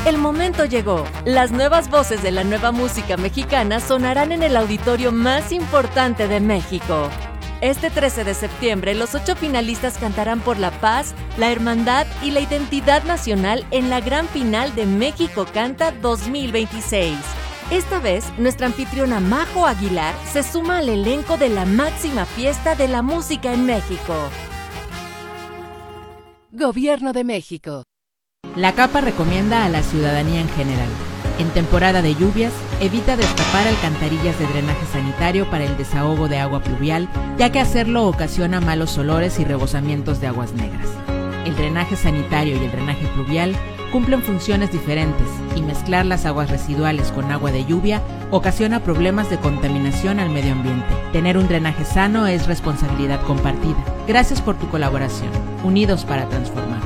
El momento llegó. Las nuevas voces de la nueva música mexicana sonarán en el auditorio más importante de México. Este 13 de septiembre, los 8 finalistas cantarán por la paz, la hermandad y la identidad nacional en la gran final de México Canta 2026. Esta vez, nuestra anfitriona Majo Aguilar se suma al elenco de la máxima fiesta de la música en México. Gobierno de México. La CAPA recomienda a la ciudadanía en general: en temporada de lluvias, evita destapar alcantarillas de drenaje sanitario para el desahogo de agua pluvial, ya que hacerlo ocasiona malos olores y rebosamientos de aguas negras. El drenaje sanitario y el drenaje pluvial cumplen funciones diferentes, y mezclar las aguas residuales con agua de lluvia ocasiona problemas de contaminación al medio ambiente. Tener un drenaje sano es responsabilidad compartida. Gracias por tu colaboración. Unidos para transformar.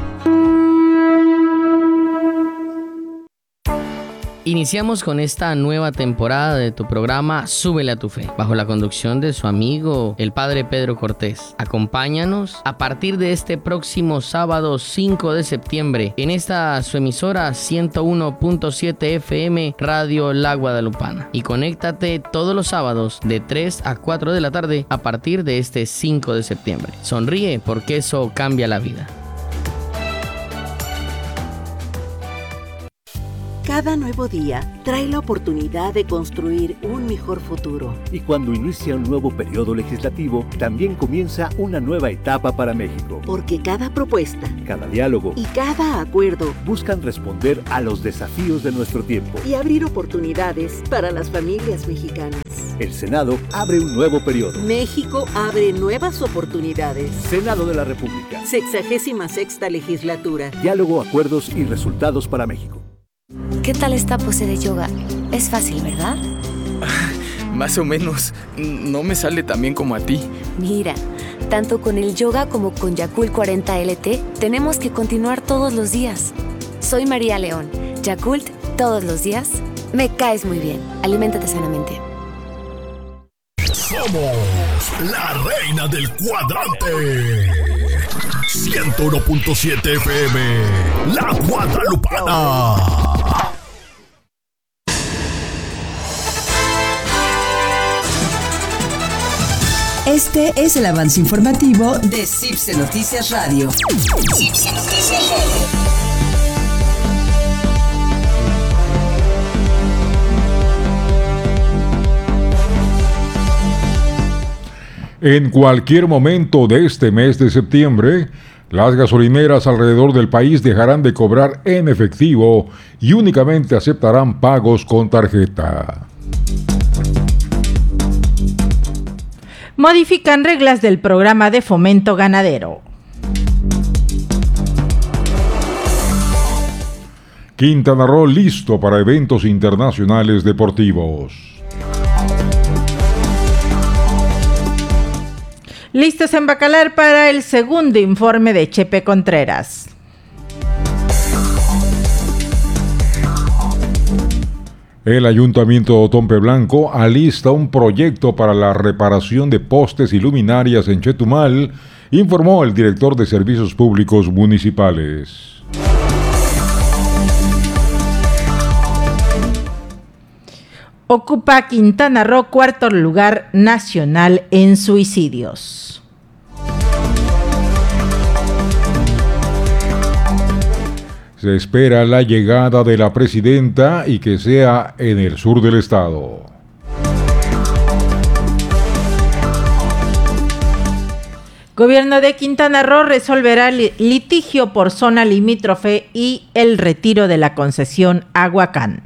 Iniciamos con esta nueva temporada de tu programa Súbele a tu Fe, bajo la conducción de su amigo, el Padre Pedro Cortés. Acompáñanos a partir de este próximo sábado 5 de septiembre en esta su emisora 101.7 FM Radio La Guadalupana. Y conéctate todos los sábados de 3 a 4 de la tarde a partir de este 5 de septiembre. Sonríe, porque eso cambia la vida. Cada nuevo día trae la oportunidad de construir un mejor futuro. Y cuando inicia un nuevo periodo legislativo, también comienza una nueva etapa para México. Porque cada propuesta, cada diálogo y cada acuerdo buscan responder a los desafíos de nuestro tiempo y abrir oportunidades para las familias mexicanas. El Senado abre un nuevo periodo. México abre nuevas oportunidades. Senado de la República. 66ª legislatura. Diálogo, acuerdos y resultados para México. ¿Qué tal esta pose de yoga? Es fácil, ¿verdad? Más o menos. No me sale tan bien como a ti. Mira, tanto con el yoga como con Yakult 40 LT, tenemos que continuar todos los días. Soy María León. Yakult, todos los días. Me caes muy bien. Aliméntate sanamente. Somos la reina del cuadrante. 101.7 FM, La Guadalupana. Este es el avance informativo de CIPSE Noticias Radio. CIPSE Noticias Radio. En cualquier momento de este mes de septiembre, las gasolineras alrededor del país dejarán de cobrar en efectivo y únicamente aceptarán pagos con tarjeta. Modifican reglas del programa de fomento ganadero. Quintana Roo listo para eventos internacionales deportivos. Listos en Bacalar para el segundo informe de Chepe Contreras. El Ayuntamiento de Otompe Blanco alista un proyecto para la reparación de postes y luminarias en Chetumal, informó el director de Servicios Públicos Municipales. Ocupa Quintana Roo cuarto lugar nacional en suicidios. Se espera la llegada de la presidenta y que sea en el sur del estado. Gobierno de Quintana Roo resolverá el litigio por zona limítrofe y el retiro de la concesión Aguacán.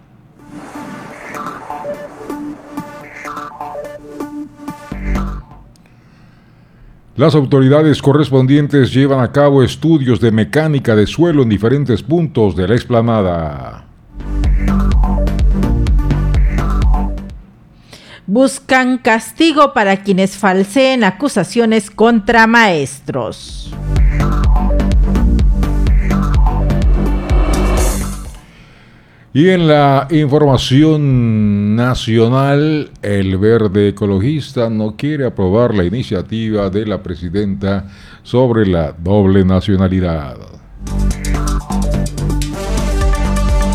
Las autoridades correspondientes llevan a cabo estudios de mecánica de suelo en diferentes puntos de la explanada. Buscan castigo para quienes falseen acusaciones contra maestros. Y en la información nacional, el Verde Ecologista no quiere aprobar la iniciativa de la presidenta sobre la doble nacionalidad.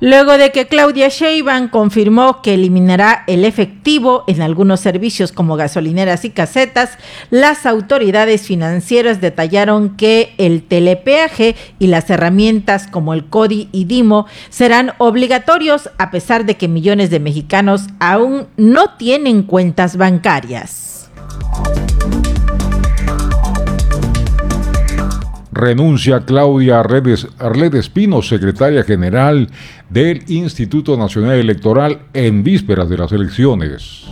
Luego de que Claudia Sheinbaum confirmó que eliminará el efectivo en algunos servicios como gasolineras y casetas, las autoridades financieras detallaron que el telepeaje y las herramientas como el CODI y DIMO serán obligatorios a pesar de que millones de mexicanos aún no tienen cuentas bancarias. Renuncia Claudia Arlet Espino, secretaria general del Instituto Nacional Electoral, en vísperas de las elecciones.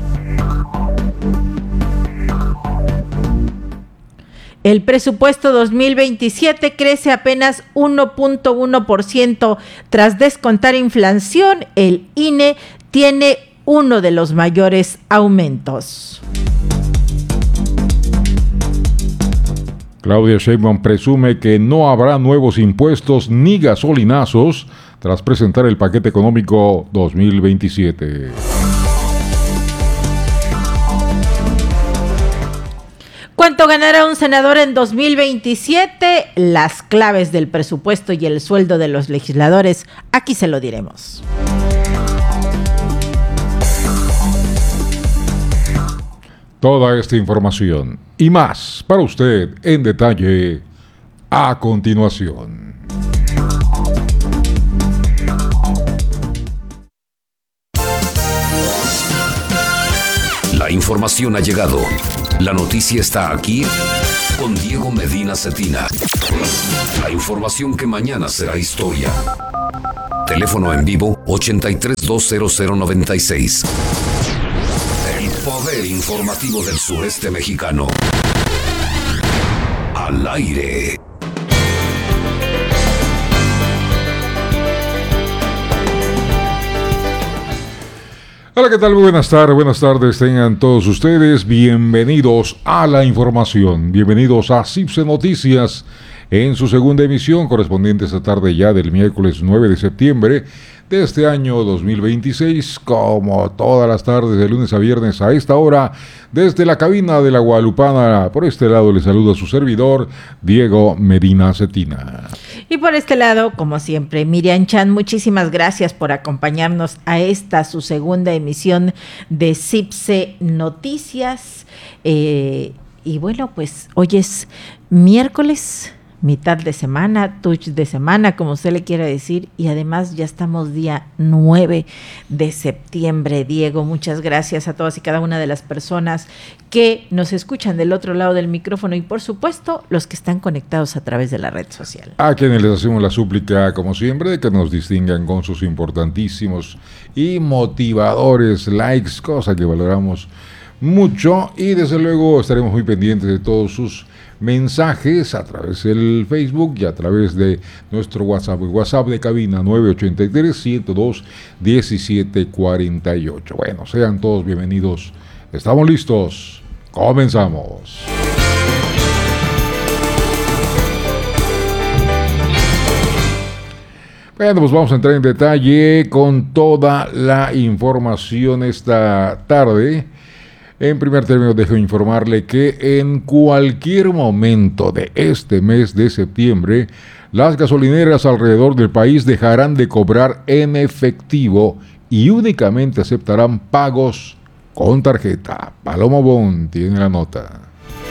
El presupuesto 2027 crece apenas 1.1% tras descontar inflación. El INE tiene uno de los mayores aumentos. Claudia Sheinbaum presume que no habrá nuevos impuestos ni gasolinazos tras presentar el paquete económico 2027. ¿Cuánto ganará un senador en 2027? Las claves del presupuesto y el sueldo de los legisladores, aquí se lo diremos. Toda esta información y más para usted en detalle a continuación. La información ha llegado. La noticia está aquí con Diego Medina Cetina. La información que mañana será historia. Teléfono en vivo 83-200-96. El poder informativo del sureste mexicano. Al aire. Hola, ¿qué tal? Buenas tardes, tengan todos ustedes bienvenidos a la información, bienvenidos a CIPSE Noticias en su segunda emisión correspondiente esta tarde ya del miércoles 9 de septiembre de este año 2026, como todas las tardes de lunes a viernes a esta hora, desde la cabina de la Guadalupana. Por este lado le saluda a su servidor, Diego Medina Cetina. Y por este lado, como siempre, Miriam Chan, muchísimas gracias por acompañarnos a esta, su segunda emisión de CIPSE Noticias. Y bueno, pues hoy es miércoles, mitad de semana, touch de semana, como usted le quiera decir, y además ya estamos día 9 de septiembre. Diego, muchas gracias a todas y cada una de las personas que nos escuchan del otro lado del micrófono y por supuesto los que están conectados a través de la red social. A quienes les hacemos la súplica, como siempre, de que nos distingan con sus importantísimos y motivadores likes, cosa que valoramos mucho, y desde luego estaremos muy pendientes de todos sus mensajes a través del Facebook y a través de nuestro WhatsApp, el WhatsApp de cabina 983-102-1748. Bueno, sean todos bienvenidos. Estamos listos. Comenzamos. Bueno, pues vamos a entrar en detalle con toda la información esta tarde. En primer término, dejo informarle que en cualquier momento de este mes de septiembre, las gasolineras alrededor del país dejarán de cobrar en efectivo y únicamente aceptarán pagos con tarjeta. Paloma Bon tiene la nota.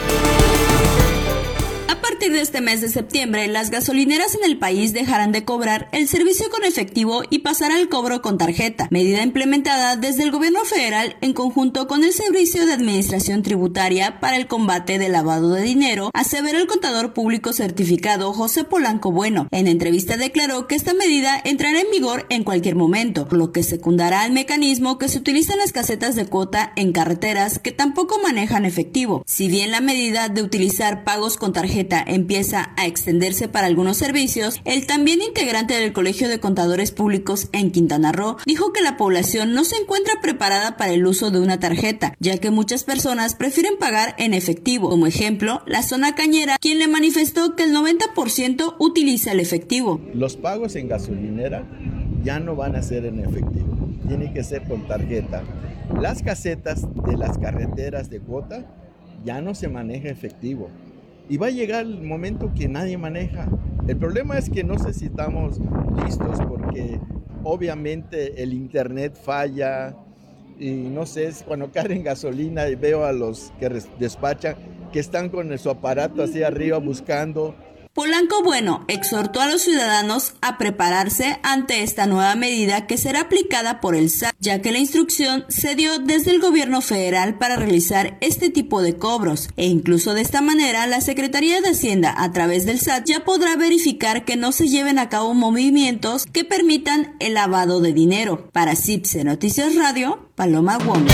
A partir de este mes de septiembre, las gasolineras en el país dejarán de cobrar el servicio con efectivo y pasará al cobro con tarjeta, medida implementada desde el gobierno federal en conjunto con el Servicio de Administración Tributaria para el Combate del Lavado de Dinero, aseveró el contador público certificado José Polanco Bueno. En entrevista declaró que esta medida entrará en vigor en cualquier momento, por lo que secundará el mecanismo que se utiliza en las casetas de cuota en carreteras que tampoco manejan efectivo. Si bien la medida de utilizar pagos con tarjeta empieza a extenderse para algunos servicios, el también integrante del Colegio de Contadores Públicos en Quintana Roo dijo que la población no se encuentra preparada para el uso de una tarjeta, ya que muchas personas prefieren pagar en efectivo. Como ejemplo, la zona cañera, quien le manifestó que el 90% utiliza el efectivo. Los pagos en gasolinera ya no van a ser en efectivo, tiene que ser con tarjeta. Las casetas de las carreteras de cuota ya no se maneja efectivo. Y va a llegar el momento que nadie maneja. El problema es que no sé si estamos listos porque obviamente el internet falla y no sé, cuando carguen gasolina y veo a los que despachan que están con su aparato así arriba buscando. Polanco Bueno exhortó a los ciudadanos a prepararse ante esta nueva medida que será aplicada por el SAT, ya que la instrucción se dio desde el gobierno federal para realizar este tipo de cobros, e incluso de esta manera la Secretaría de Hacienda a través del SAT ya podrá verificar que no se lleven a cabo movimientos que permitan el lavado de dinero. Para CIPSE Noticias Radio, Paloma Gómez.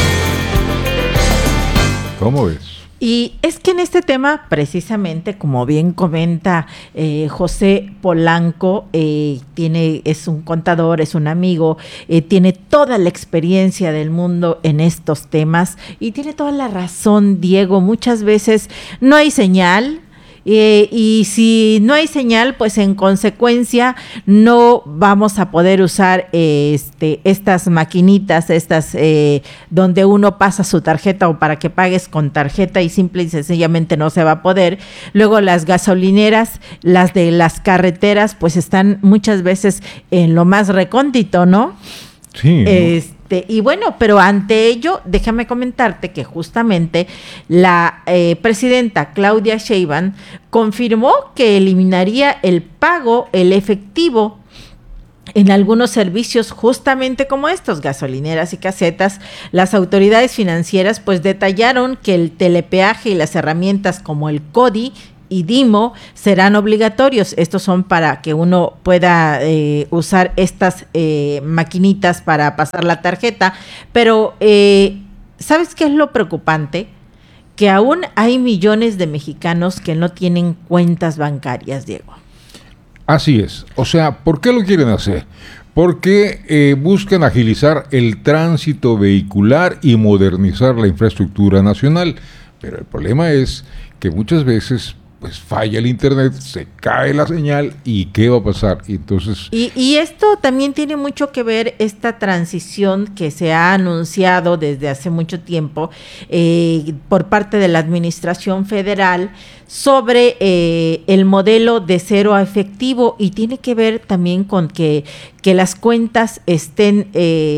¿Cómo ves? Y es que en este tema, precisamente, como bien comenta José Polanco, es un contador, es un amigo, tiene toda la experiencia del mundo en estos temas y tiene toda la razón, Diego. Muchas veces no hay señal. Y si no hay señal, pues en consecuencia no vamos a poder usar estas maquinitas, donde uno pasa su tarjeta o para que pagues con tarjeta y simple y sencillamente no se va a poder. Luego las gasolineras, las de las carreteras, pues están muchas veces en lo más recóndito, ¿no? Sí. Y bueno, pero ante ello, déjame comentarte que justamente la presidenta Claudia Sheinbaum confirmó que eliminaría el efectivo en algunos servicios justamente como estos, gasolineras y casetas. Las autoridades financieras pues detallaron que el telepeaje y las herramientas como el CODI y DIMO serán obligatorios. Estos son para que uno pueda usar estas maquinitas para pasar la tarjeta, pero ¿sabes qué es lo preocupante? Que aún hay millones de mexicanos que no tienen cuentas bancarias, Diego. Así es. O sea, ¿por qué lo quieren hacer? Porque buscan agilizar el tránsito vehicular y modernizar la infraestructura nacional. Pero el problema es que muchas veces pues falla el internet, se cae la señal y ¿qué va a pasar? Y entonces y esto también tiene mucho que ver esta transición que se ha anunciado desde hace mucho tiempo por parte de la administración federal sobre el modelo de cero a efectivo, y tiene que ver también con que las cuentas estén,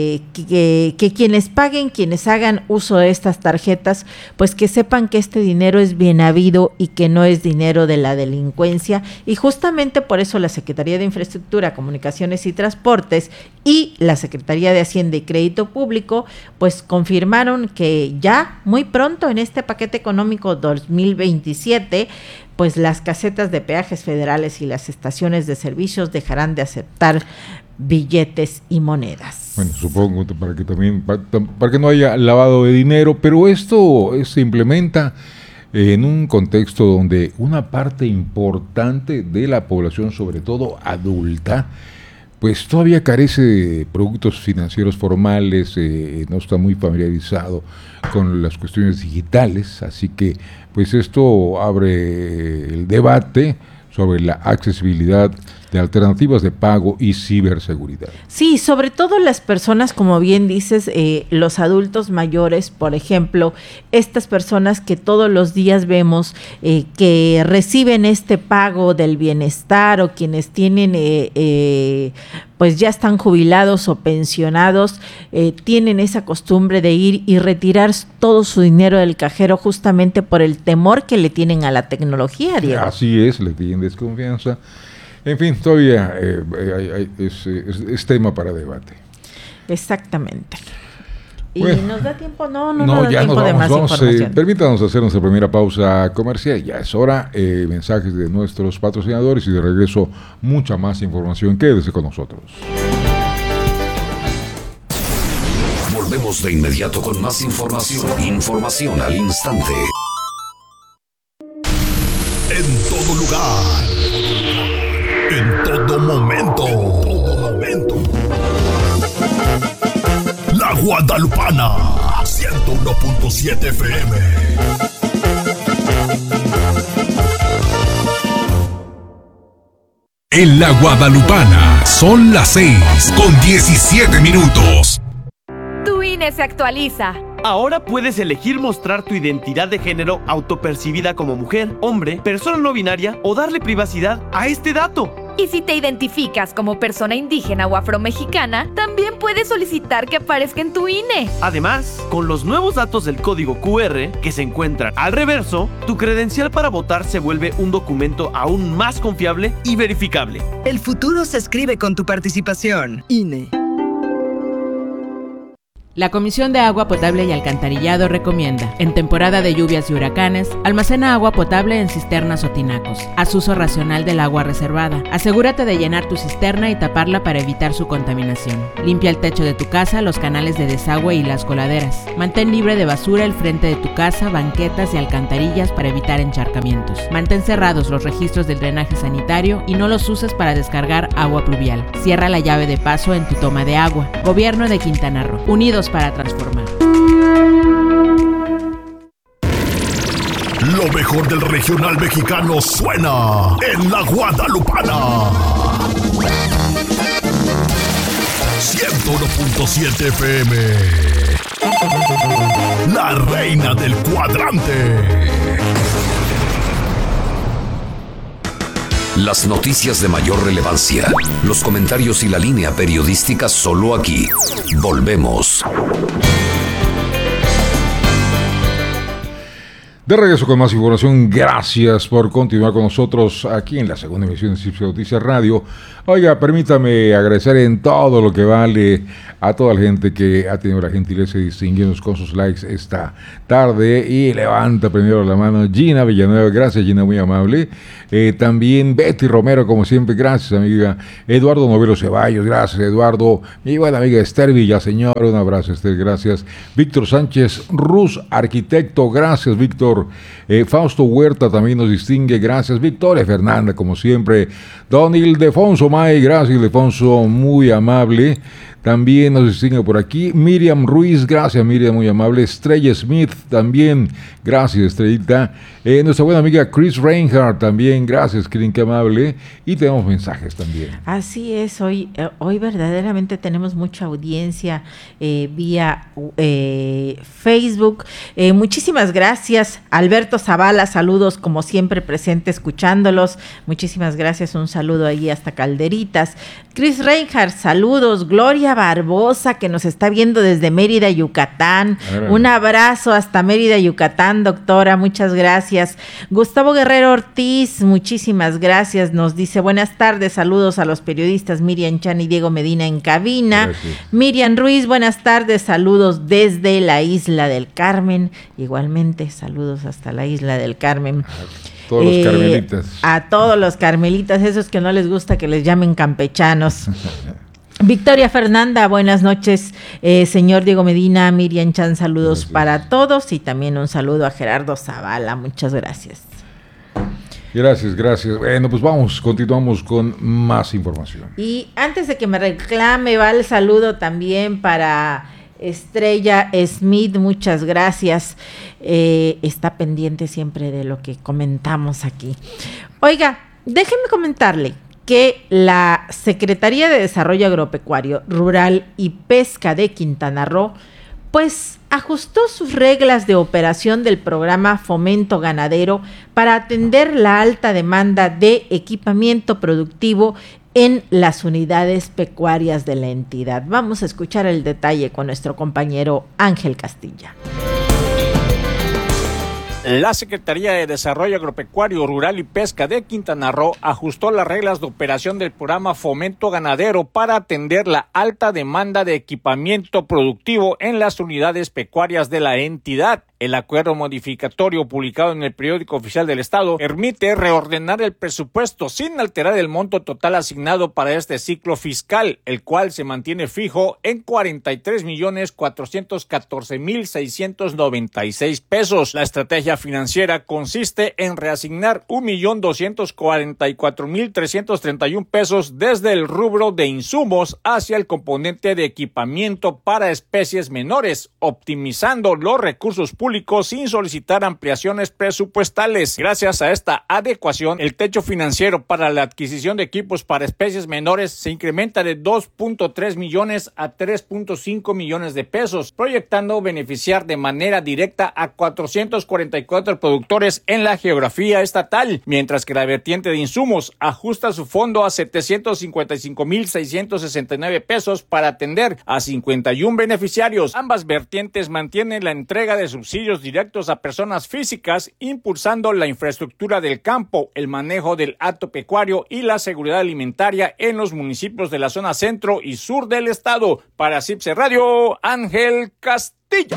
que quienes paguen, quienes hagan uso de estas tarjetas, pues que sepan que este dinero es bien habido y que no es dinero de la delincuencia. Y justamente por eso la Secretaría de Infraestructura, Comunicaciones y Transportes y la Secretaría de Hacienda y Crédito Público pues confirmaron que ya muy pronto en este paquete económico 2027 pues las casetas de peajes federales y las estaciones de servicios dejarán de aceptar billetes y monedas. Bueno, supongo para que no haya lavado de dinero, pero esto se implementa en un contexto donde una parte importante de la población, sobre todo adulta, pues todavía carece de productos financieros formales, no está muy familiarizado con las cuestiones digitales, así que pues esto abre el debate sobre la accesibilidad de alternativas de pago y ciberseguridad. Sí, sobre todo las personas, como bien dices, los adultos mayores, por ejemplo, estas personas que todos los días vemos que reciben este pago del bienestar, o quienes tienen pues ya están jubilados o pensionados, tienen esa costumbre de ir y retirar todo su dinero del cajero justamente por el temor que le tienen a la tecnología, Diego. Así es, le tienen desconfianza. En fin, todavía es tema para debate. Exactamente. ¿Y bueno, nos da tiempo? No ya da tiempo de más información. Permítanos hacer nuestra primera pausa comercial. Ya es hora. Mensajes de nuestros patrocinadores y de regreso mucha más información. Quédese con nosotros. Volvemos de inmediato con más información. Información al instante. En todo lugar. En todo momento. La Guadalupana, 101.7 FM. En La Guadalupana son las 6:17. Tu INE se actualiza. Ahora puedes elegir mostrar tu identidad de género autopercibida como mujer, hombre, persona no binaria o darle privacidad a este dato. Y si te identificas como persona indígena o afromexicana, también puedes solicitar que aparezca en tu INE. Además, con los nuevos datos del código QR que se encuentran al reverso, tu credencial para votar se vuelve un documento aún más confiable y verificable. El futuro se escribe con tu participación. INE. La Comisión de Agua Potable y Alcantarillado recomienda, en temporada de lluvias y huracanes, almacena agua potable en cisternas o tinacos. Haz uso racional del agua reservada. Asegúrate de llenar tu cisterna y taparla para evitar su contaminación. Limpia el techo de tu casa, los canales de desagüe y las coladeras. Mantén libre de basura el frente de tu casa, banquetas y alcantarillas para evitar encharcamientos. Mantén cerrados los registros del drenaje sanitario y no los uses para descargar agua pluvial. Cierra la llave de paso en tu toma de agua. Gobierno de Quintana Roo. Unidos para transformar. Lo mejor del regional mexicano suena en la Guadalupana. 101.7 FM. La reina del cuadrante. Las noticias de mayor relevancia, los comentarios y la línea periodística solo aquí. Volvemos. De regreso con más información, gracias por continuar con nosotros aquí en la segunda emisión de Cipse Noticias Radio. Oiga, permítame agradecer en todo lo que vale a toda la gente que ha tenido la gentileza de distinguirnos con sus likes esta tarde. Y levanta primero la mano Gina Villanueva, gracias Gina, muy amable. También Betty Romero, como siempre, gracias amiga. Eduardo Novelo Ceballos, gracias Eduardo. Mi buena amiga Esther Villaseñor, un abrazo Esther, gracias. Víctor Sánchez Ruz, arquitecto, gracias Víctor. Fausto Huerta también nos distingue, gracias. Victoria Fernanda, como siempre. Don Ildefonso May, gracias Ildefonso, muy amable. También nos distingue por aquí Miriam Ruiz, gracias Miriam, muy amable. Estrella Smith también, gracias Estrellita. Nuestra buena amiga Chris Reinhardt también, gracias Chris, qué amable. Y tenemos mensajes también. Así es, hoy verdaderamente tenemos mucha audiencia vía Facebook. Muchísimas gracias Alberto Zavala, saludos como siempre presente escuchándolos. Muchísimas gracias, un saludo ahí hasta Calderitas. Chris Reinhardt, saludos. Gloria Barbosa, que nos está viendo desde Mérida, Yucatán. Un abrazo hasta Mérida, Yucatán, doctora, muchas gracias. Gustavo Guerrero Ortiz, muchísimas gracias. Nos dice, buenas tardes, saludos a los periodistas Miriam Chan y Diego Medina en cabina. Gracias. Miriam Ruiz, buenas tardes, saludos desde la Isla del Carmen. Igualmente, saludos hasta la Isla del Carmen. Todos los carmelitas. A todos los carmelitas, esos que no les gusta que les llamen campechanos. Victoria Fernanda, buenas noches, señor Diego Medina, Miriam Chan, saludos para todos y también un saludo a Gerardo Zavala, muchas gracias. Gracias. Bueno, pues continuamos con más información. Y antes de que me reclame, va el saludo también para Estrella Smith, muchas gracias. Está pendiente siempre de lo que comentamos aquí. Oiga, déjeme comentarle que la Secretaría de Desarrollo Agropecuario, Rural y Pesca de Quintana Roo, pues ajustó sus reglas de operación del programa Fomento Ganadero para atender la alta demanda de equipamiento productivo en las unidades pecuarias de la entidad. Vamos a escuchar el detalle con nuestro compañero Ángel Castilla. La Secretaría de Desarrollo Agropecuario, Rural y Pesca de Quintana Roo ajustó las reglas de operación del programa Fomento Ganadero para atender la alta demanda de equipamiento productivo en las unidades pecuarias de la entidad. El acuerdo modificatorio publicado en el Periódico Oficial del Estado permite reordenar el presupuesto sin alterar el monto total asignado para este ciclo fiscal, el cual se mantiene fijo en 43,414,696 pesos. La estrategia financiera consiste en reasignar 1,244,331 pesos desde el rubro de insumos hacia el componente de equipamiento para especies menores, optimizando los recursos públicos público sin solicitar ampliaciones presupuestales. Gracias a esta adecuación, el techo financiero para la adquisición de equipos para especies menores se incrementa de 2.3 millones a 3.5 millones de pesos, proyectando beneficiar de manera directa a 444 productores en la geografía estatal, mientras que la vertiente de insumos ajusta su fondo a 755,669 pesos para atender a 51 beneficiarios. Ambas vertientes mantienen la entrega de subsidios directos a personas físicas, impulsando la infraestructura del campo, el manejo del hato pecuario y la seguridad alimentaria en los municipios de la zona centro y sur del estado. Para CIPSE Radio, Ángel Castilla.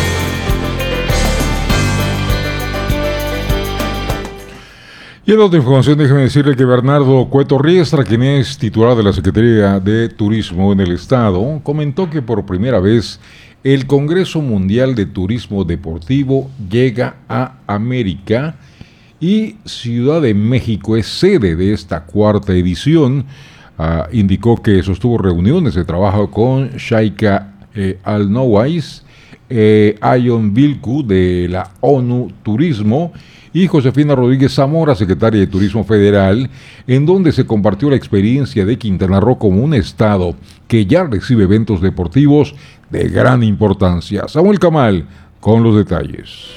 Y en otra información, déjeme decirle que Bernardo Cueto Riestra, quien es titular de la Secretaría de Turismo en el Estado, comentó que por primera vez el Congreso Mundial de Turismo Deportivo llega a América y Ciudad de México es sede de esta cuarta edición. Indicó que sostuvo reuniones de trabajo con Shaika Al-Nowais, Ayon Bilku de la ONU Turismo y Josefina Rodríguez Zamora, secretaria de Turismo Federal, en donde se compartió la experiencia de Quintana Roo como un estado que ya recibe eventos deportivos de gran importancia. Samuel Camal con los detalles.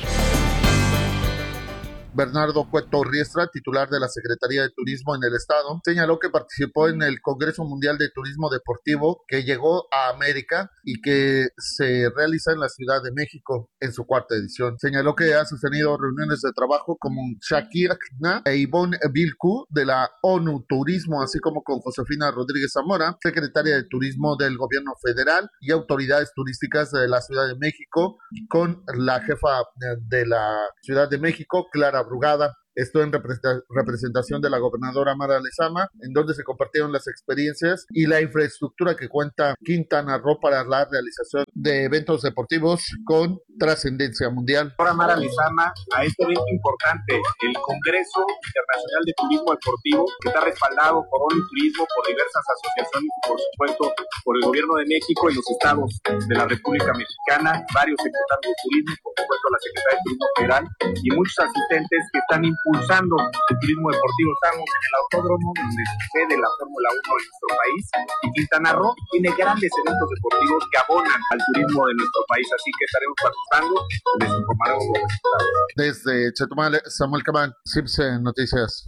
Bernardo Cueto Riestra, titular de la Secretaría de Turismo en el Estado, señaló que participó en el Congreso Mundial de Turismo Deportivo que llegó a América y que se realiza en la Ciudad de México en su cuarta edición. Señaló que ha sostenido reuniones de trabajo con Shakira e Ivonne Bilku de la ONU Turismo, así como con Josefina Rodríguez Zamora, secretaria de Turismo del Gobierno Federal, y autoridades turísticas de la Ciudad de México, con la jefa de la Ciudad de México, Clara Brugada. Esto en representación de la gobernadora Mara Lezama, en donde se compartieron las experiencias y la infraestructura que cuenta Quintana Roo para la realización de eventos deportivos con trascendencia mundial. Ahora Mara Lezama a este evento importante, el Congreso Internacional de Turismo Deportivo, que está respaldado por ONU Turismo, por diversas asociaciones y por supuesto por el Gobierno de México y los estados de la República Mexicana, varios secretarios de turismo, por supuesto la Secretaría de Turismo Federal y muchos asistentes que están impulsando el turismo deportivo. Estamos en el autódromo donde sucede la Fórmula 1 de nuestro país y Quintana Roo tiene grandes eventos deportivos que abonan al turismo de nuestro país, así que estaremos participando y les informaremos los resultados. Desde Chetumal, Samuel Camán, CIPSE Noticias.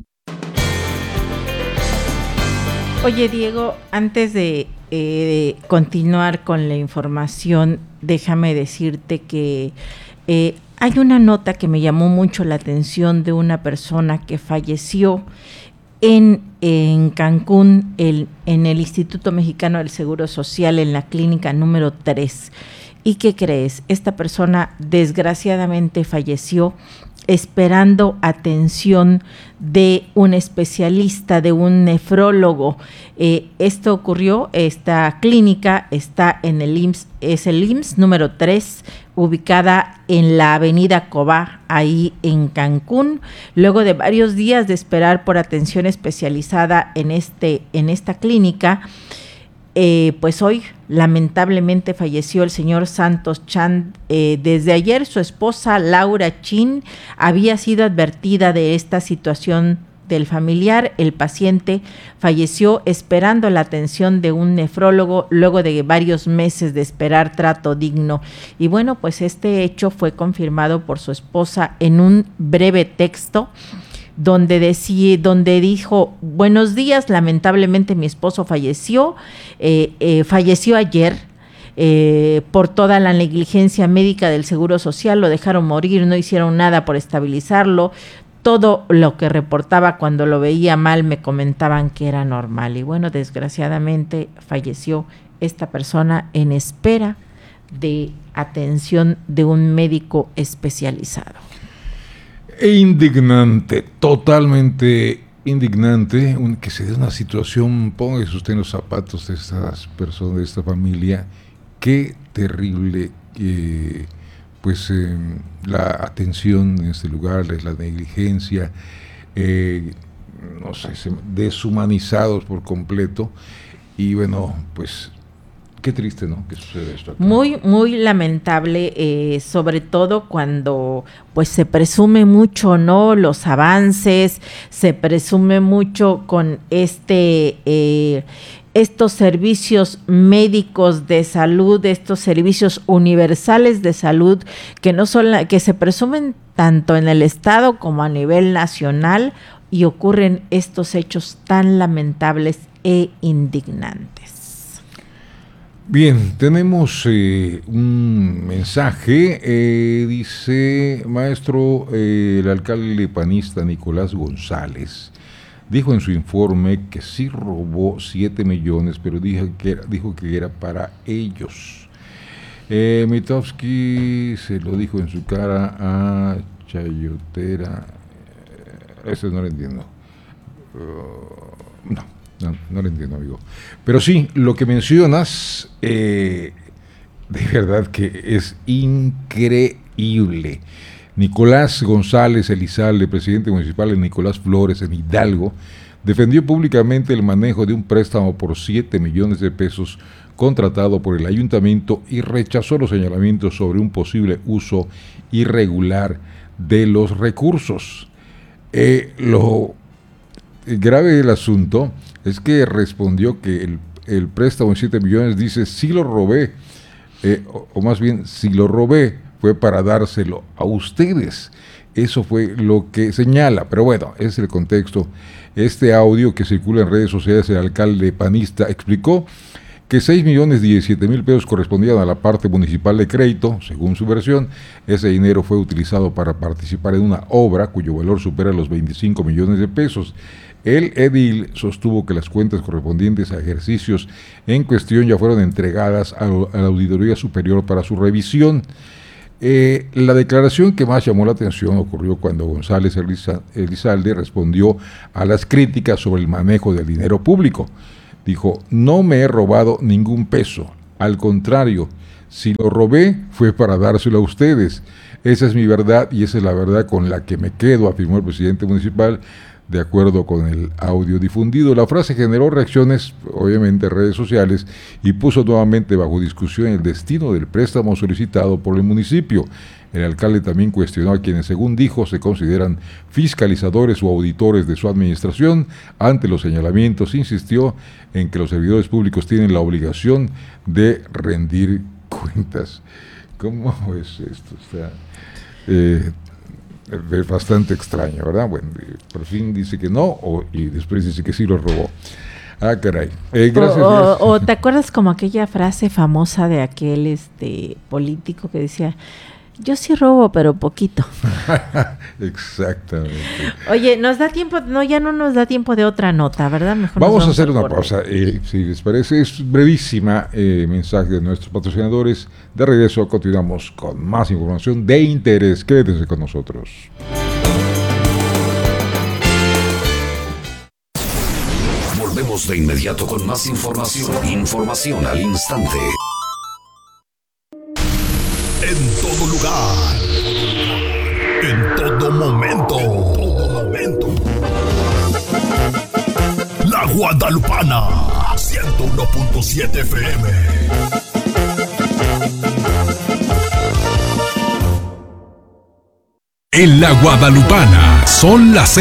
Oye, Diego, antes de continuar con la información, déjame decirte que hay una nota que me llamó mucho la atención de una persona que falleció en Cancún, en el Instituto Mexicano del Seguro Social, en la clínica número 3. ¿Y qué crees? Esta persona desgraciadamente falleció esperando atención de un especialista, de un nefrólogo. Esto ocurrió, esta clínica está en el IMSS, es el IMSS número 3, ubicada en la avenida Cobá, ahí en Cancún. Luego de varios días de esperar por atención especializada en esta clínica, pues hoy lamentablemente falleció el señor Santos Chan. Desde ayer su esposa Laura Chin había sido advertida de esta situación del familiar. El paciente falleció esperando la atención de un nefrólogo luego de varios meses de esperar trato digno. Y bueno, pues este hecho fue confirmado por su esposa en un breve texto donde dijo: buenos días, lamentablemente mi esposo falleció ayer por toda la negligencia médica del Seguro Social, lo dejaron morir, no hicieron nada por estabilizarlo, todo lo que reportaba cuando lo veía mal me comentaban que era normal. Y bueno, desgraciadamente falleció esta persona en espera de atención de un médico especializado. Indignante, totalmente indignante que se dé una situación. Póngase usted en los zapatos de estas personas, de esta familia. Qué terrible, la atención en este lugar, la negligencia, deshumanizados por completo. Y bueno, pues Qué triste, ¿no?, que suceda esto acá. Muy, muy lamentable, sobre todo cuando pues se presume mucho, ¿no?, los avances, se presume mucho con estos servicios médicos de salud, estos servicios universales de salud que no son que se presumen tanto en el estado como a nivel nacional, y ocurren estos hechos tan lamentables e indignantes. Bien, tenemos un mensaje, dice: maestro, el alcalde panista Nicolás González dijo en su informe que sí robó 7 millones, pero dijo que era para ellos. Mitofsky se lo dijo en su cara a Chayotera. Eso no lo entiendo. No lo entiendo, amigo. Pero sí, lo que mencionas, de verdad que es increíble. Nicolás González Elizalde, presidente municipal de Nicolás Flores en Hidalgo, defendió públicamente el manejo de un préstamo por 7 millones de pesos contratado por el ayuntamiento y rechazó los señalamientos sobre un posible uso irregular de los recursos. Lo grave del asunto es que respondió que el préstamo de 7 millones, dice, sí lo robé, o más bien, si lo robé fue para dárselo a ustedes. Eso fue lo que señala, pero bueno, ese es el contexto. Este audio que circula en redes sociales, el alcalde panista explicó que 6.017.000 pesos correspondían a la parte municipal de crédito. Según su versión, ese dinero fue utilizado para participar en una obra cuyo valor supera los 25 millones de pesos. El edil sostuvo que las cuentas correspondientes a ejercicios en cuestión ya fueron entregadas a la Auditoría Superior para su revisión. La declaración que más llamó la atención ocurrió cuando González Elizalde respondió a las críticas sobre el manejo del dinero público. Dijo: no me he robado ningún peso, al contrario, si lo robé fue para dárselo a ustedes. Esa es mi verdad y esa es la verdad con la que me quedo, afirmó el presidente municipal. De acuerdo con el audio difundido, la frase generó reacciones, obviamente, en redes sociales, y puso nuevamente bajo discusión el destino del préstamo solicitado por el municipio. El alcalde también cuestionó a quienes, según dijo, se consideran fiscalizadores o auditores de su administración. Ante los señalamientos, insistió en que los servidores públicos tienen la obligación de rendir cuentas. ¿Cómo es esto? O sea, es bastante extraño, ¿verdad? Bueno, por fin dice que no, y después dice que sí lo robó. Ah, caray. Gracias. O ¿te acuerdas como aquella frase famosa de aquel político que decía: yo sí robo, pero poquito? Exactamente. Oye, ¿nos da tiempo? No, ya no nos da tiempo de otra nota, ¿verdad? Mejor vamos a hacer una pausa. Si les parece, es brevísima, mensaje de nuestros patrocinadores. De regreso continuamos con más información de interés. Quédense con nosotros. Volvemos de inmediato con más información. Información al instante. En todo lugar, en todo momento, La Guadalupana, 101.7 FM. En La Guadalupana son las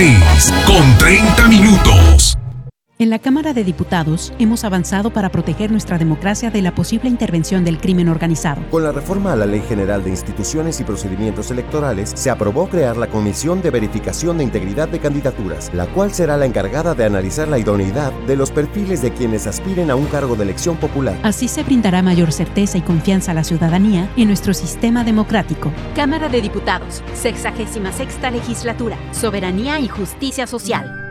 6:30. En la Cámara de Diputados hemos avanzado para proteger nuestra democracia de la posible intervención del crimen organizado. Con la reforma a la Ley General de Instituciones y Procedimientos Electorales, se aprobó crear la Comisión de Verificación de Integridad de Candidaturas, la cual será la encargada de analizar la idoneidad de los perfiles de quienes aspiren a un cargo de elección popular. Así se brindará mayor certeza y confianza a la ciudadanía en nuestro sistema democrático. Cámara de Diputados, 66ª Legislatura, Soberanía y Justicia Social.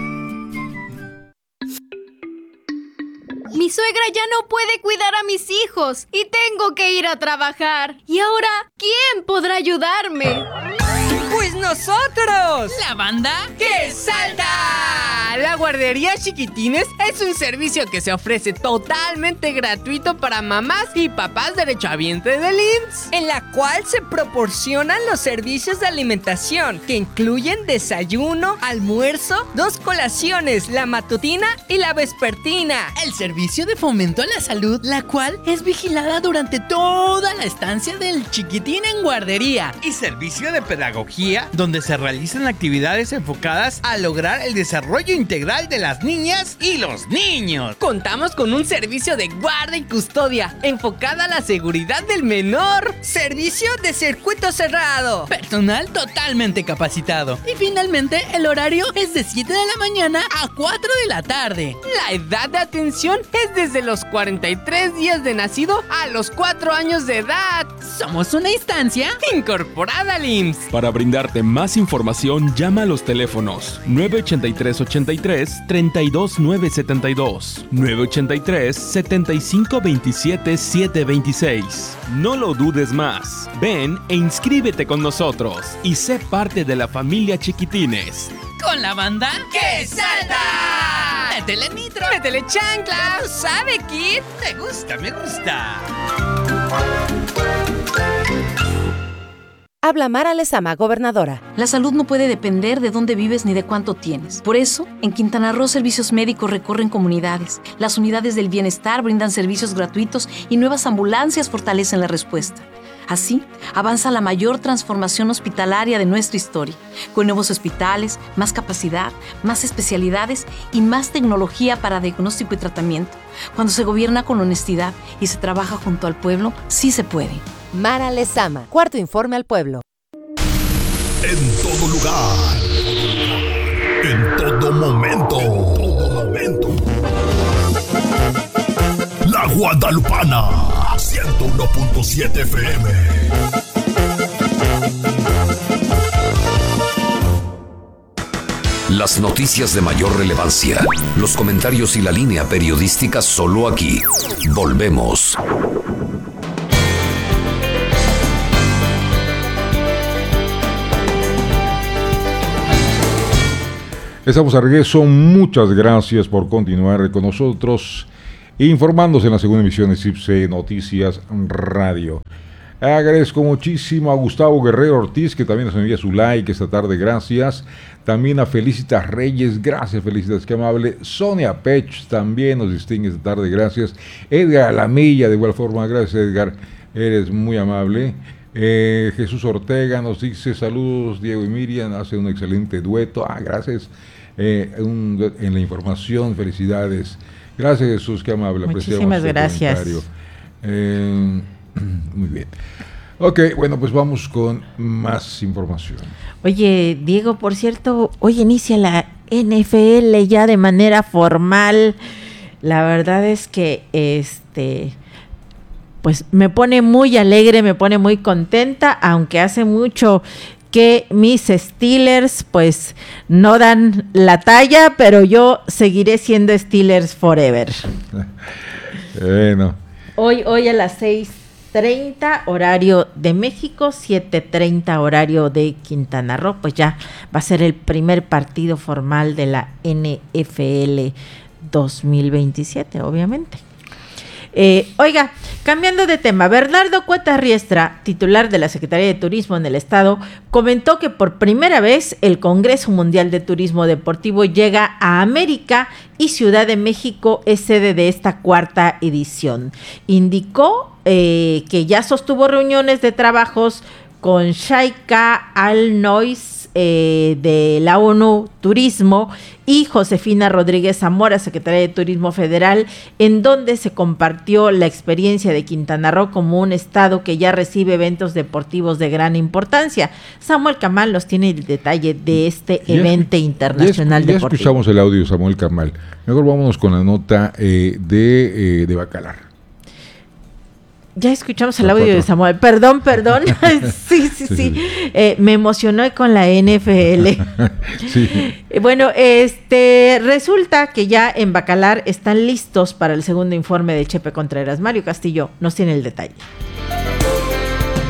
Mi suegra ya no puede cuidar a mis hijos y tengo que ir a trabajar. ¿Y ahora quién podrá ayudarme? ¡Pues nosotros! ¿La banda? ¡Que salta! La guardería Chiquitines es un servicio que se ofrece totalmente gratuito para mamás y papás derechohabientes del IMSS, en la cual se proporcionan los servicios de alimentación que incluyen desayuno, almuerzo, 2 colaciones, la matutina y la vespertina. El servicio de fomento a la salud, la cual es vigilada durante toda la estancia del chiquitín en guardería. Y servicio de pedagogía, donde se realizan actividades enfocadas a lograr el desarrollo integral de las niñas y los niños. Contamos con un servicio de guarda y custodia enfocada a la seguridad del menor. Servicio de circuito cerrado. Personal totalmente capacitado. Y finalmente, el horario es de 7 de la mañana a 4 de la tarde. La edad de atención es desde los 43 días de nacido a los 4 años de edad. Somos una instancia incorporada al IMSS. Para brindarte más información, llama a los teléfonos 983-83-32972, 983-7527-726. No lo dudes más. Ven e inscríbete con nosotros y sé parte de la familia Chiquitines. Con la banda ¡Que salta! ¡Métele nitro! ¡Métele chancla! ¿Sabe, Kid? Me gusta. Habla Mara Lezama, gobernadora. La salud no puede depender de dónde vives ni de cuánto tienes. Por eso, en Quintana Roo, servicios médicos recorren comunidades. Las unidades del bienestar brindan servicios gratuitos y nuevas ambulancias fortalecen la respuesta. Así, avanza la mayor transformación hospitalaria de nuestra historia, con nuevos hospitales, más capacidad, más especialidades y más tecnología para diagnóstico y tratamiento. Cuando se gobierna con honestidad y se trabaja junto al pueblo, sí se puede. Mara Lezama, cuarto informe al pueblo. En todo lugar, en todo momento, La Guadalupana, 101.7 FM. Las noticias de mayor relevancia, los comentarios y la línea periodística solo aquí. Volvemos. Estamos a regreso, muchas gracias por continuar con nosotros, informándose en la segunda emisión de CIPSE Noticias Radio. Agradezco muchísimo a Gustavo Guerrero Ortiz, que también nos envía su like esta tarde, gracias. También a Felicitas Reyes, gracias Felicitas, qué amable. Sonia Pech también nos distingue esta tarde, gracias. Edgar Lamilla, de igual forma, gracias Edgar, eres muy amable. Jesús Ortega nos dice saludos, Diego y Miriam, hace un excelente dueto. Gracias en la información, felicidades. Gracias Jesús, qué amable. Muchísimas gracias. Muy bien. Ok, bueno, pues vamos con más información. Oye, Diego, por cierto, hoy inicia la NFL ya de manera formal. La verdad es que pues me pone muy alegre, me pone muy contenta, aunque hace mucho que mis Steelers pues no dan la talla, pero yo seguiré siendo Steelers forever. Bueno. Hoy a las 6:30 horario de México, 7:30 horario de Quintana Roo, pues ya va a ser el primer partido formal de la NFL 2027, obviamente. Oiga, cambiando de tema, Bernardo Cueta Riestra, titular de la Secretaría de Turismo en el Estado, comentó que por primera vez el Congreso Mundial de Turismo Deportivo llega a América y Ciudad de México es sede de esta cuarta edición. Indicó que ya sostuvo reuniones de trabajos con Shaika Al-Nois de la ONU Turismo y Josefina Rodríguez Zamora, secretaria de Turismo Federal, en donde se compartió la experiencia de Quintana Roo como un estado que ya recibe eventos deportivos de gran importancia. Samuel Camal nos tiene el detalle de este evento internacional deportivo. Ya escuchamos el audio de Samuel Camal. Mejor vámonos con la nota de Bacalar. Ya escuchamos el audio de Samuel. Perdón. Sí. Me emocionó con la NFL. Sí. Bueno, resulta que ya en Bacalar están listos para el segundo informe de Chepe Contreras. Mario Castillo nos tiene el detalle.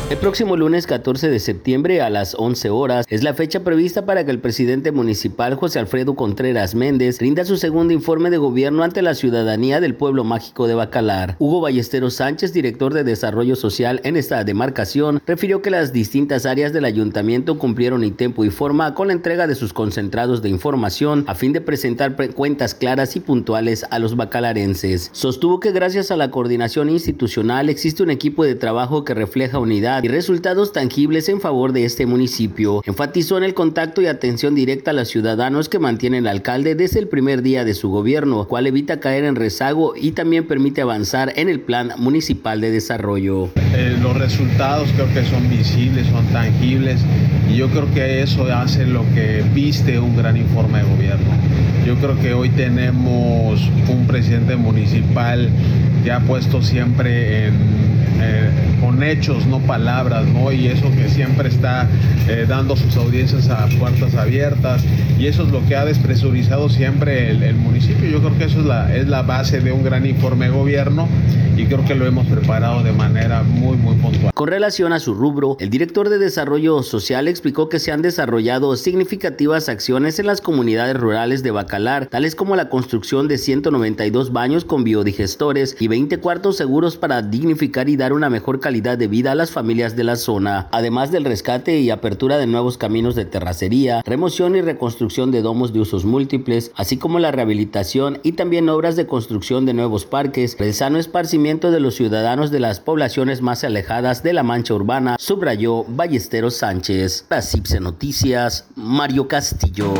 El próximo lunes 14 de septiembre a las 11 horas es la fecha prevista para que el presidente municipal José Alfredo Contreras Méndez rinda su segundo informe de gobierno ante la ciudadanía del pueblo mágico de Bacalar. Hugo Ballesteros Sánchez, director de Desarrollo Social en esta demarcación, refirió que las distintas áreas del ayuntamiento cumplieron en tiempo y forma con la entrega de sus concentrados de información a fin de presentar cuentas claras y puntuales a los bacalarenses. Sostuvo que gracias a la coordinación institucional existe un equipo de trabajo que refleja unidad y resultados tangibles en favor de este municipio. Enfatizó en el contacto y atención directa a los ciudadanos que mantiene el alcalde desde el primer día de su gobierno, cual evita caer en rezago y también permite avanzar en el plan municipal de desarrollo. Los resultados creo que son visibles, son tangibles y yo creo que eso hace lo que viste un gran informe de gobierno. Yo creo que hoy tenemos un presidente municipal que ha puesto siempre con hechos, no palabras, ¿no? Y eso que siempre está dando sus audiencias a puertas abiertas, y eso es lo que ha despresurizado siempre el municipio. Yo creo que eso es la base de un gran informe de gobierno, y creo que lo hemos preparado de manera muy puntual. Con relación a su rubro, el director de Desarrollo Social explicó que se han desarrollado significativas acciones en las comunidades rurales de Bacalar, tales como la construcción de 192 baños con biodigestores y 20 cuartos seguros para dignificar y dar una mejor calidad de vida a las familias de la zona, además del rescate y apertura de nuevos caminos de terracería, remoción y reconstrucción de domos de usos múltiples, así como la rehabilitación y también obras de construcción de nuevos parques, el sano esparcimiento de los ciudadanos de las poblaciones más alejadas de la mancha urbana, subrayó Ballesteros Sánchez. Para CIPSE Noticias, Mario Castillo.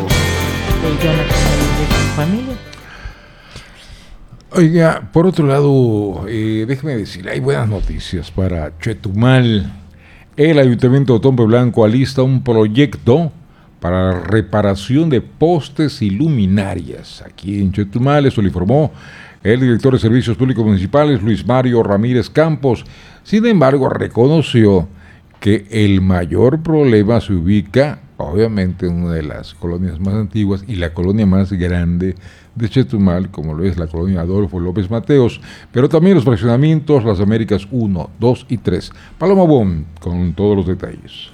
Oiga, por otro lado, déjeme decir, hay buenas noticias para Chetumal. El Ayuntamiento de Otompe Blanco alista un proyecto para la reparación de postes y luminarias aquí en Chetumal. Eso lo informó el director de Servicios Públicos Municipales, Luis Mario Ramírez Campos. Sin embargo, reconoció que el mayor problema se ubica, obviamente, en una de las colonias más antiguas y la colonia más grande de Chetumal, como lo es la colonia Adolfo López Mateos, pero también los fraccionamientos Las Américas 1, 2 y 3. Paloma Bon con todos los detalles.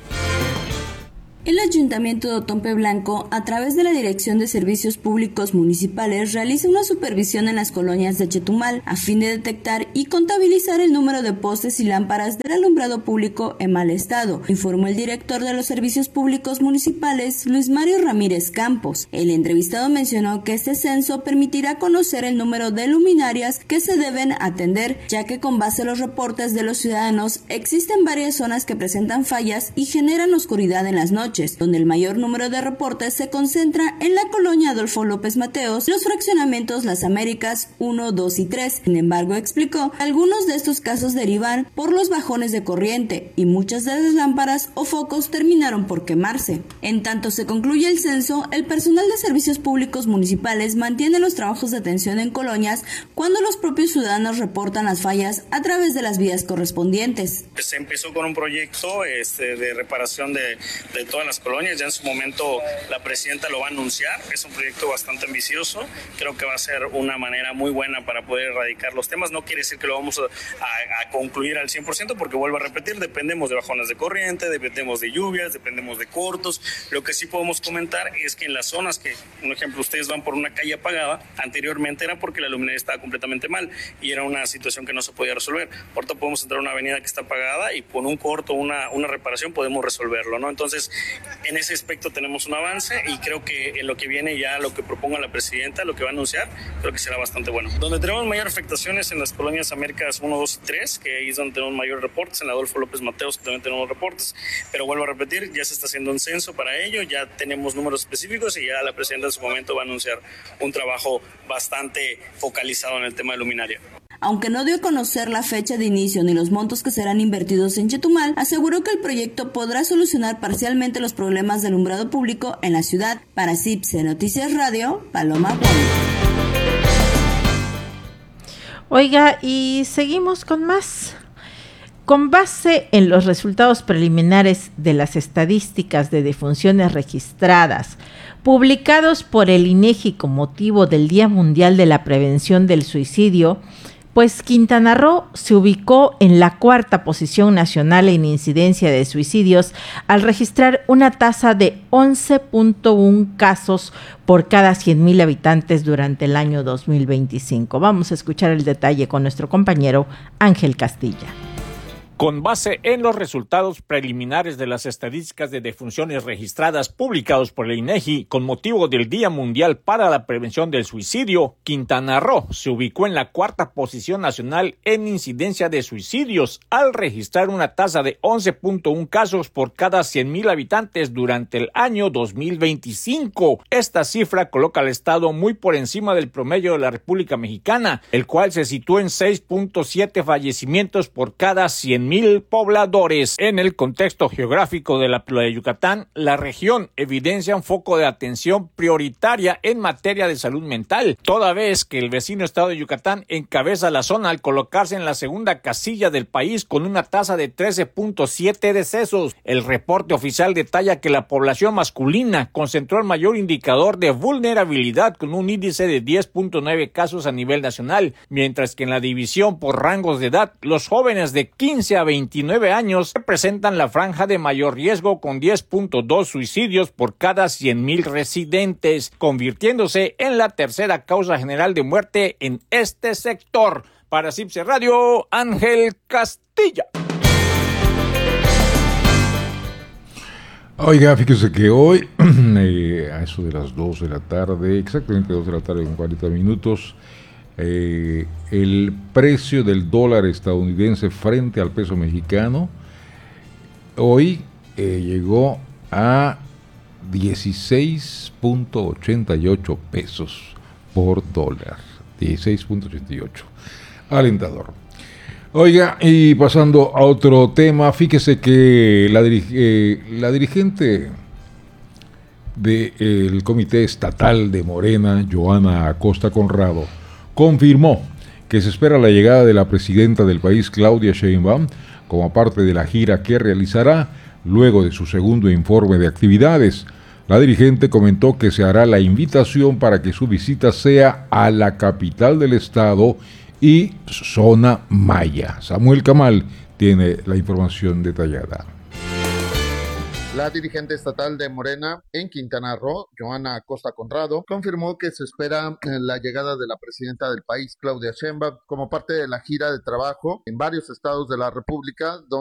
El Ayuntamiento de Otompe Blanco, a través de la Dirección de Servicios Públicos Municipales, realiza una supervisión en las colonias de Chetumal a fin de detectar y contabilizar el número de postes y lámparas del alumbrado público en mal estado, informó el director de los Servicios Públicos Municipales, Luis Mario Ramírez Campos. El entrevistado mencionó que este censo permitirá conocer el número de luminarias que se deben atender, ya que con base a los reportes de los ciudadanos existen varias zonas que presentan fallas y generan oscuridad en las noches, donde el mayor número de reportes se concentra en la colonia Adolfo López Mateos, los fraccionamientos Las Américas 1, 2 y 3. Sin embargo, explicó, algunos de estos casos derivan por los bajones de corriente y muchas de las lámparas o focos terminaron por quemarse. En tanto se concluye el censo, el personal de servicios públicos municipales mantiene los trabajos de atención en colonias cuando los propios ciudadanos reportan las fallas a través de las vías correspondientes. Se empezó con un proyecto de reparación de todas las colonias. Ya en su momento la presidenta lo va a anunciar. Es un proyecto bastante ambicioso. Creo que va a ser una manera muy buena para poder erradicar los temas. No quiere decir que lo vamos a concluir al 100%, porque vuelvo a repetir, dependemos de bajones de corriente, dependemos de lluvias, dependemos de cortos. Lo que sí podemos comentar es que en las zonas que, un ejemplo, ustedes van por una calle apagada, anteriormente era porque la luminaria estaba completamente mal y era una situación que no se podía resolver. Ahorita podemos entrar a una avenida que está apagada y con un corto, una reparación podemos resolverlo, ¿no? Entonces, en ese aspecto tenemos un avance y creo que en lo que viene ya, lo que proponga la presidenta, lo que va a anunciar, creo que será bastante bueno. Donde tenemos mayor afectaciones en las colonias Américas 1, 2 y 3, que ahí es donde tenemos mayores reportes, en la Adolfo López Mateos que también tenemos reportes, pero vuelvo a repetir, ya se está haciendo un censo para ello, ya tenemos números específicos y ya la presidenta en su momento va a anunciar un trabajo bastante focalizado en el tema de luminaria. Aunque no dio a conocer la fecha de inicio ni los montos que serán invertidos en Chetumal, aseguró que el proyecto podrá solucionar parcialmente los problemas de alumbrado público en la ciudad. Para CIPSE Noticias Radio, Paloma Bon. Oiga, y seguimos con más. Con base en los resultados preliminares de las estadísticas de defunciones registradas, publicados por el INEGI con motivo del Día Mundial de la Prevención del Suicidio, Pues Quintana Roo se ubicó en la 4ª posición nacional en incidencia de suicidios al registrar una tasa de 11.1 casos por cada 100,000 habitantes durante el año 2025. Vamos a escuchar el detalle con nuestro compañero Ángel Castilla. Con base en los resultados preliminares de las estadísticas de defunciones registradas publicados por el INEGI con motivo del Día Mundial para la Prevención del Suicidio, Quintana Roo se ubicó en la 4ª posición nacional en incidencia de suicidios al registrar una tasa de 11.1 casos por cada 100,000 habitantes durante el año 2025. Esta cifra coloca al estado muy por encima del promedio de la República Mexicana, el cual se situó en 6.7 fallecimientos por cada 100,000 pobladores. En el contexto geográfico de la playa de Yucatán, la región evidencia un foco de atención prioritaria en materia de salud mental, toda vez que el vecino estado de Yucatán encabeza la zona al colocarse en la segunda casilla del país con una tasa de 13.7 decesos. El reporte oficial detalla que la población masculina concentró el mayor indicador de vulnerabilidad con un índice de 10.9 casos a nivel nacional, mientras que en la división por rangos de edad, los jóvenes de 15 a 29 años representan la franja de mayor riesgo con 10.2 suicidios por cada 100,000 residentes, convirtiéndose en la tercera causa general de muerte en este sector. Para CIPSE Radio, Ángel Castilla. Oiga, fíjese que hoy, a eso de las 2 de la tarde, exactamente 2 de la tarde con 40 minutos, el precio del dólar estadounidense frente al peso mexicano hoy llegó a 16.88 pesos por dólar, 16.88, alentador. Oiga, y pasando a otro tema, fíjese que la dirigente del Comité Estatal de Morena, Joana Acosta Conrado, confirmó que se espera la llegada de la presidenta del país, Claudia Sheinbaum, como parte de la gira que realizará luego de su segundo informe de actividades. La dirigente comentó que se hará la invitación para que su visita sea a la capital del estado y zona maya. Samuel Camal tiene la información detallada. La dirigente estatal de Morena en Quintana Roo, Joana Acosta Conrado, confirmó que se espera la llegada de la presidenta del país, Claudia Sheinbaum, como parte de la gira de trabajo en varios estados de la República, donde